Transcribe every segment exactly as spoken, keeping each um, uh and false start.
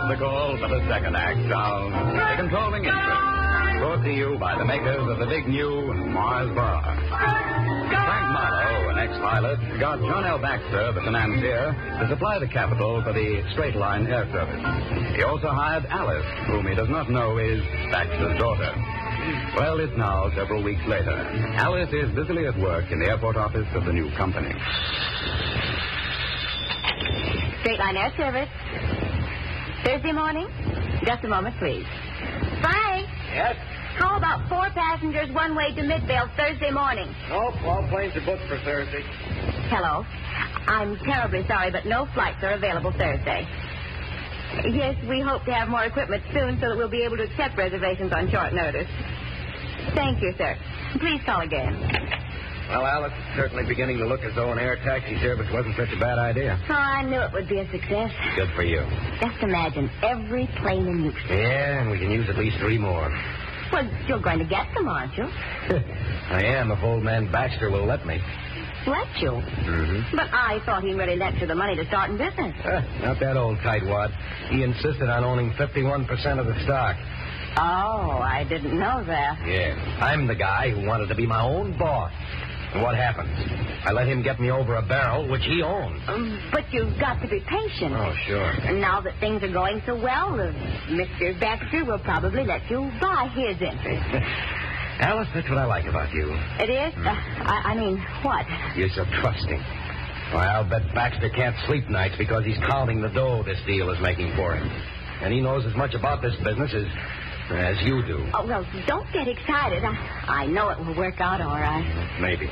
the call for the second act of The Controlling Interest, brought to you by the makers of the big new Mars Bar. Frank Marlowe, an ex-pilot, got John L. Baxter, the financier, to supply the capital for the straight line air service. He also hired Alice, whom he does not know is Baxter's daughter. Well, it's now several weeks later. Alice is busily at work in the airport office of the new company. Straight line air service. Thursday morning? Just a moment, please. Frank! Yes? How about four passengers one way to Midvale Thursday morning? Nope, all planes are booked for Thursday. Hello. I'm terribly sorry, but no flights are available Thursday. Yes, we hope to have more equipment soon so that we'll be able to accept reservations on short notice. Thank you, sir. Please call again. Well, Alice, it's certainly beginning to look as though an air taxi service wasn't such a bad idea. Oh, I knew it would be a success. Good for you. Just imagine every plane in Houston. Yeah, and we can use at least three more. Well, you're going to get them, aren't you? I am, if old man Baxter will let me. Let you? Mm-hmm. But I thought he really lent you the money to start in business. Uh, not that old tightwad. He insisted on owning fifty-one percent of the stock. Oh, I didn't know that. Yeah, I'm the guy who wanted to be my own boss. And what happens? I let him get me over a barrel, which he owns. Um, but you've got to be patient. Oh, sure. And now that things are going so well, uh, Mister Baxter will probably let you buy his interest. Alice, that's what I like about you. It is? Mm. Uh, I, I mean, what? You're so trusting. Well, I'll bet Baxter can't sleep nights because he's counting the dough this deal is making for him. And he knows as much about this business as... as you do. Oh, well, don't get excited. I, I know it will work out all right. Maybe.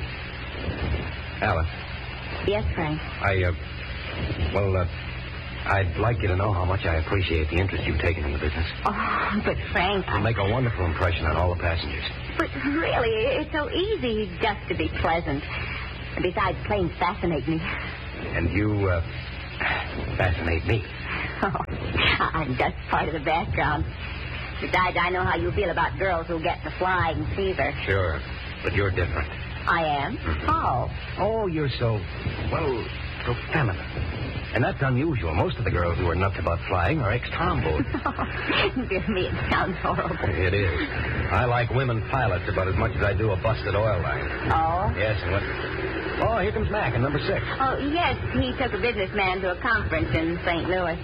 Alice. Yes, Frank? I, uh, well, uh, I'd like you to know how much I appreciate the interest you've taken in the business. Oh, but Frank... It'll I... make a wonderful impression on all the passengers. But really, it's so easy just to be pleasant. And besides, planes fascinate me. And you, uh, fascinate me. Oh, I'm just part of the background. Besides, I know how you feel about girls who get the flying fever. Sure, but you're different. I am? Mm-hmm. How? Oh, you're so, well, so feminine. And that's unusual. Most of the girls who are nuts about flying are ex-tomboys. Dear me, it sounds horrible. It is. I like women pilots about as much as I do a busted oil line. Oh? Yes, and what... Oh, here comes Mac in number six. Oh, yes, he took a businessman to a conference in Saint Louis.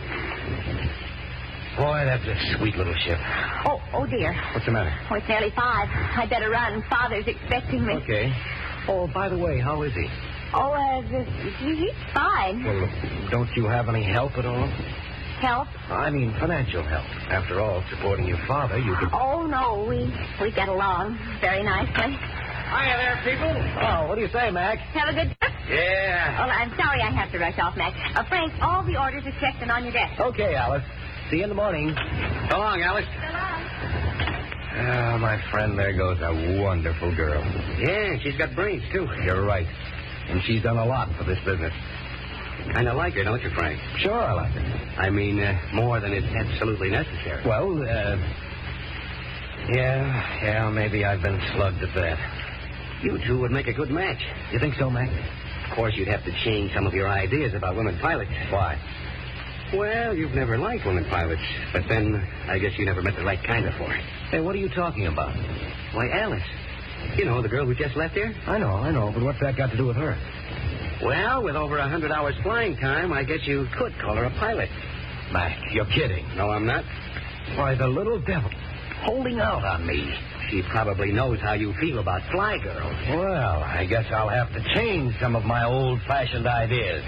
Boy, that's a sweet little ship. Oh, oh, dear. What's the matter? Oh, it's nearly five. I'd better run. Father's expecting me. Okay. Oh, by the way, how is he? Oh, uh, he's fine. Well, don't you have any help at all? Help? I mean, financial help. After all, supporting your father, you could... Oh, no, we we get along very nicely. Hiya there, people. Oh, what do you say, Mac? Have a good trip. Yeah. Oh, I'm sorry I have to rush off, Mac. Uh, Frank, all the orders are checked and on your desk. Okay, Alice. See you in the morning. So long, Alice. So long. Ah, my friend, there goes a wonderful girl. Yeah, she's got brains, too. You're right. And she's done a lot for this business. Kind of like her, don't you, Frank? Sure, I like her. I mean, uh, more than is absolutely necessary. Well, uh... Yeah, yeah, maybe I've been slugged at that. You two would make a good match. You think so, Mac? Of course, you'd have to change some of your ideas about women pilots. Why? Well, you've never liked women pilots, but then I guess you never met the right kind of for it. Hey, what are you talking about? Why, Alice. You know, the girl who just left here? I know, I know, but what's that got to do with her? Well, with over a hundred hours flying time, I guess you could call her a pilot. Mac, you're kidding. No, I'm not. Why, the little devil holding out on me. She probably knows how you feel about fly girls. Well, I guess I'll have to change some of my old-fashioned ideas.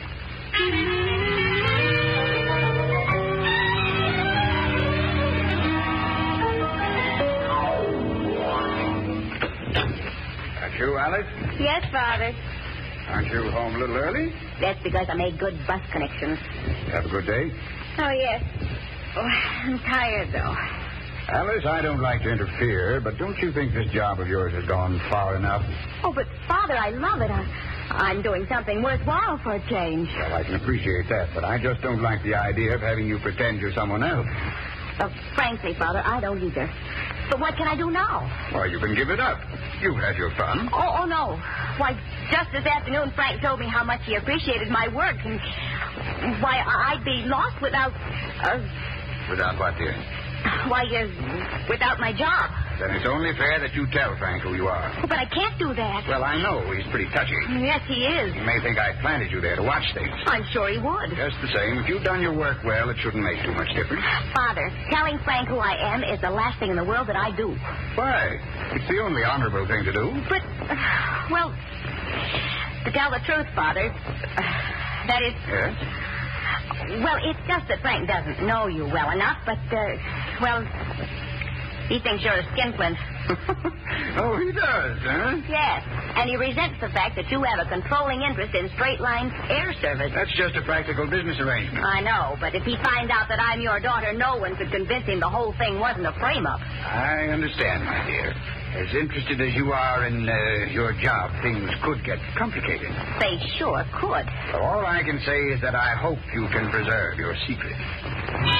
That's you, Alice? Yes, Father. Aren't you home a little early? That's because I made good bus connections. Have a good day. Oh, yes. Oh, I'm tired, though. Alice, I don't like to interfere, but don't you think this job of yours has gone far enough? Oh, but, Father, I love it. I, I'm doing something worthwhile for a change. Well, I can appreciate that, but I just don't like the idea of having you pretend you're someone else. Uh, frankly, Father, I don't either. But what can I do now? Well, you can give it up. You've had your fun. Oh, oh, no. Why, just this afternoon, Frank told me how much he appreciated my work, and why, I'd be lost without... Uh, Without what, dear? Why, you're without my job. Then it's only fair that you tell Frank who you are. But I can't do that. Well, I know. He's pretty touchy. Yes, he is. He may think I planted you there to watch things. I'm sure he would. Just the same, if you've done your work well, it shouldn't make too much difference. Father, telling Frank who I am is the last thing in the world that I do. Why? It's the only honorable thing to do. But, uh, well, to tell the truth, Father, uh, that is... Yes? Well, it's just that Frank doesn't know you well enough, but, uh, well, he thinks you're a skinflint. Oh, he does, huh? Yes, and he resents the fact that you have a controlling interest in Straight Line's air service. That's just a practical business arrangement. I know, but if he finds out that I'm your daughter, no one could convince him the whole thing wasn't a frame-up. I understand, my dear. As interested as you are in uh, your job, things could get complicated. They sure could. So all I can say is that I hope you can preserve your secret.